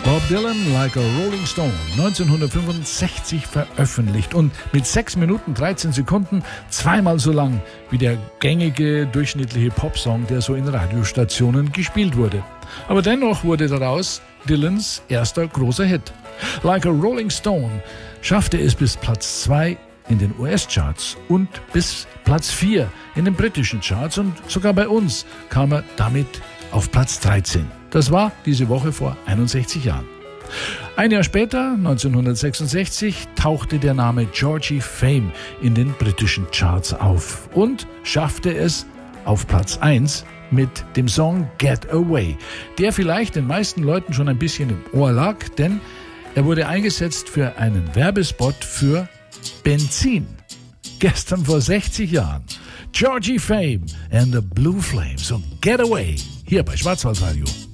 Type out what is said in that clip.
Bob Dylan, Like a Rolling Stone, 1965 veröffentlicht und mit 6 Minuten 13 Sekunden zweimal so lang wie der gängige durchschnittliche Popsong, der so in Radiostationen gespielt wurde. Aber dennoch wurde daraus Dylans erster großer Hit. Like a Rolling Stone schaffte es bis Platz 2 in den US-Charts und bis Platz 4 in den britischen Charts und sogar bei uns kam er damit auf Platz 13. Das war diese Woche vor 61 Jahren. Ein Jahr später, 1966, tauchte der Name Georgie Fame in den britischen Charts auf und schaffte es auf Platz 1 mit dem Song Get Away, der vielleicht den meisten Leuten schon ein bisschen im Ohr lag, denn er wurde eingesetzt für einen Werbespot für Benzin. Gestern vor 60 Jahren. Georgie Fame and the Blue Flames und Get Away hier bei Schwarzwaldradio.